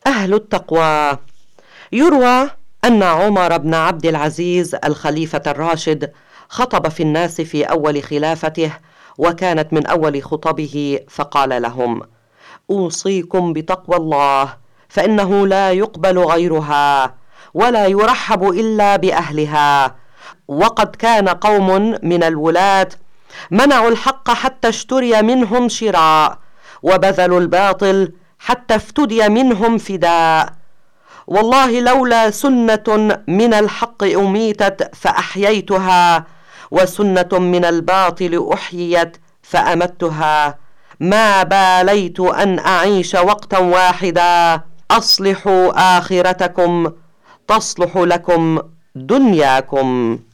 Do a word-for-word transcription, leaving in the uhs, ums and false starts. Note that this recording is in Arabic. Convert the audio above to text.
أهل التقوى. يروى أن عمر بن عبد العزيز الخليفة الراشد خطب في الناس في أول خلافته، وكانت من أول خطبه فقال لهم: أوصيكم بتقوى الله، فإنه لا يقبل غيرها ولا يرحب إلا بأهلها. وقد كان قوم من الولاة منعوا الحق حتى اشتري منهم شراء، وبذلوا الباطل حتى افتدي منهم فداء. والله لولا سنة من الحق أميتت فأحييتها، وسنة من الباطل أحييت فأمتها، ما باليت أن أعيش وقتا واحدا. أصلحوا آخرتكم تصلح لكم دنياكم.